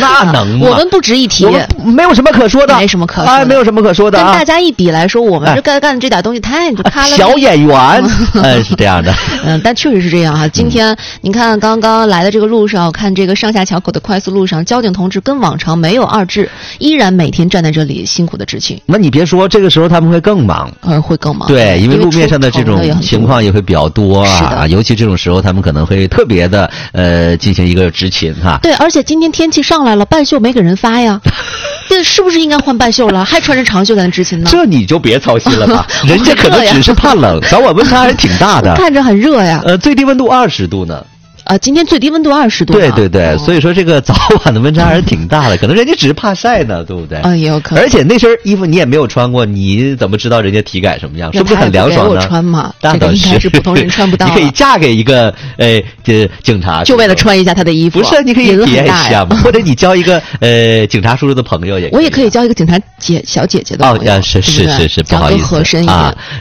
那能吗？ 我们不值一提， 我们没有什么可说的， 没什么可说的， 哎，没有什么可说的、啊。 跟大家一比来说，我们这干的这点东西太就咖了。 小演员，是这样的。 但确实是这样哈。今天您看刚刚来的这个路上，我看这个上下桥口的快速路上，交警同志跟往常没有二致，依然每天站在这里辛苦的执勤。 那你别说，这个时候他们会更忙， 会更忙。 对，因为路面上的这种情况也会比较多啊，尤其这种时候，他们可能会特别的进行一个执勤哈。 对，而且今天天气上来了，半袖没给人发呀。这是不是应该换半袖了？还穿着长袖在那执勤呢？ 这你就别操心了吧，人家可能只是怕冷，早晚温差还是挺大的。 看着很热呀。 最低温度20度呢。 今天最低温度20度。 对对对，所以说这个早晚的温差还是挺大的，可能人家只是怕晒呢，对不对？ 也有可能。 而且那身衣服你也没有穿过，你怎么知道人家体感什么样？是不是很凉爽呢？ 我穿嘛， 那倒是，应该是普通人穿不到。 你可以嫁给一个警察， 就为了穿一下他的衣服。 不是，你可以体验一下嘛，或者你交一个警察叔叔的朋友也可以。 我也可以交一个警察小姐姐的朋友。 是，不好意思， 合身一点。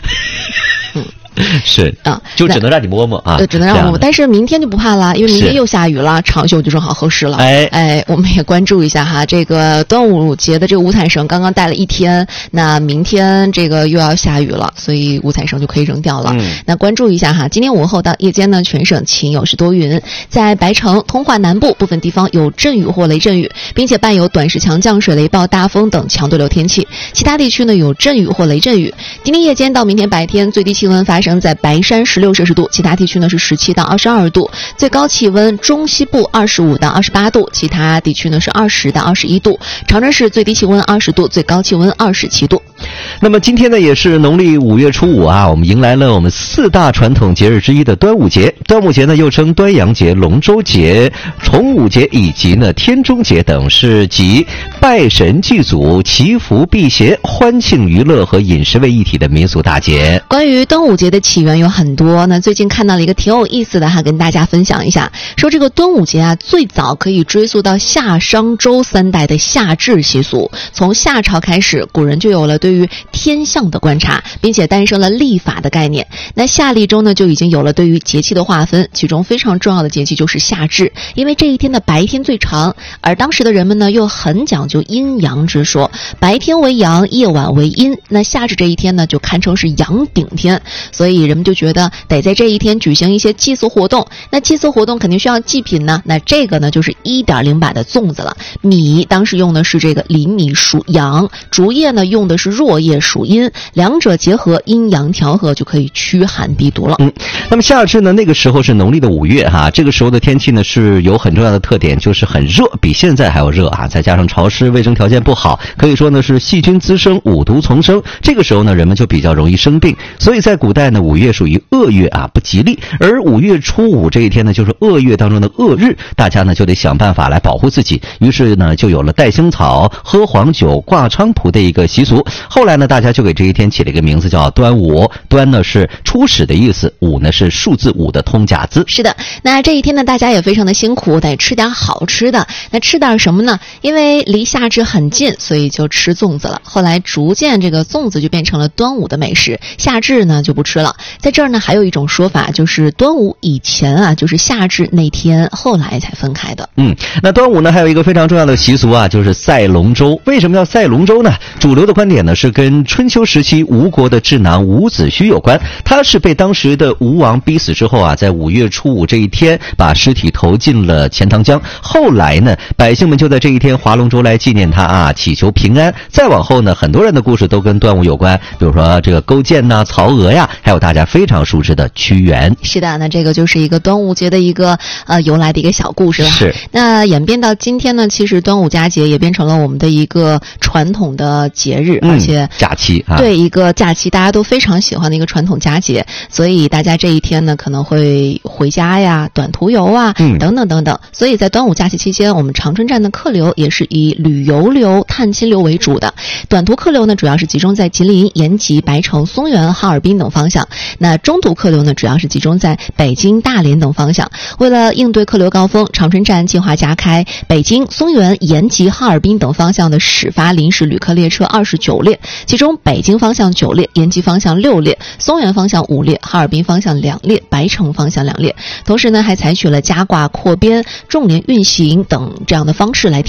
是啊，就只能让你摸摸啊， 对，只能让我摸摸。但是明天就不怕了，因为明天又下雨了，长袖就正好合适了。我们也关注一下哈，这个端午节的这个五彩绳刚刚戴了一天，那明天这个又要下雨了，所以五彩绳就可以扔掉了。那关注一下哈，今天午后到夜间呢，全省晴有时多云，在白城、通化南部部分地方有阵雨或雷阵雨，并且伴有短时强降水、雷暴、大风等强对流天气。其他地区呢有阵雨或雷阵雨。今天夜间到明天白天，最低气温发生在白山16摄氏度，其他地区呢是17到22度，最高气温中西部25到28度，其他地区呢是20到21度。长春市最低气温20度，最高气温27度。 那么今天呢也是农历5月初5啊，我们迎来了我们4大传统节日之一的端午节。端午节呢又称端阳节、龙舟节、重午节以及呢天中节等，是集拜神祭祖、祈福辟邪、欢庆娱乐和饮食为一体的民俗大节。 关于端午节的起源有很多，那最近看到了一个挺有意思的哈，跟大家分享一下。说这个端午节啊，最早可以追溯到夏商周3代的夏至习俗。从夏朝开始，古人就有了对于天象的观察，并且诞生了历法的概念。那夏历中呢，就已经有了对于节气的划分，其中非常重要的节气就是夏至，因为这一天的白天最长，而当时的人们呢又很讲究阴阳之说，白天为阳，夜晚为阴。那夏至这一天呢，就堪称是阳顶天，所以人们就觉得得在这一天举行一些祭祀活动。那祭祀活动肯定需要祭品呢，那这个呢就是 1.0 把的粽子了。米当时用的是这个林米属阳，竹叶呢用的是箬叶属阴，两者结合，阴阳调和，就可以驱寒避毒了。 那么夏至呢，那个时候是农历的5月哈，这个时候的天气呢是有很重要的特点，就是很热，比现在还要热啊，再加上潮湿，卫生条件不好，可以说呢是细菌滋生，五毒丛生。这个时候呢，人们就比较容易生病，所以在古代呢，5月属于恶月啊，不吉利。而5月初5这一天呢，就是恶月当中的恶日，大家呢就得想办法来保护自己。于是呢，就有了戴星草、喝黄酒、挂菖蒲的一个习俗。后来呢，大家就给这一天起了一个名字叫端午。端呢是初始的意思，午呢是数字5的通假字。 是的，那这一天呢，大家也非常的辛苦，得吃点好吃的。那吃点什么呢？因为离夏至很近，所以就吃粽子了。后来逐渐这个粽子就变成了端午的美食，夏至呢就不吃了。在这儿呢，还有一种说法，就是端午以前啊，就是夏至那天，后来才分开的。 那端午呢还有一个非常重要的习俗啊，就是赛龙舟。为什么要赛龙舟呢？主流的观点呢是跟春秋时期吴国的智囊伍子胥有关。他是被当时的吴王逼死之后啊，在5月初5这一天把尸体投进了钱塘江。后来呢，百姓们就在这一天划龙舟来纪念他啊，祈求平安。再往后呢，很多人的故事都跟端午有关，比如说这个勾践呐、曹娥呀，还有大家非常熟知的屈原。 是的，那这个就是一个端午节的一个由来的一个小故事了。 是。 那演变到今天呢，其实端午佳节也变成了我们的一个传统的节日，而且假期啊， 对，一个假期大家都非常喜欢的一个传统佳节，所以大家这一天呢可能会回家呀、短途游啊，等等等等。所以在端午假期期间，我们长春站的客流也是以旅游流、探亲流为主的。短途客流呢，主要是集中在吉林、延吉、白城、松原、哈尔滨等方向。那中途客流呢，主要是集中在北京、大连等方向。为了应对客流高峰，长春站计划加开北京、松原、延吉、哈尔滨等方向的始发临时旅客列车29列，其中北京方向9列，延吉方向6列，松原方向5列，哈尔滨方向2列，白城方向2列。同时呢，还采取了加挂、扩编、重联运行等这样的方式来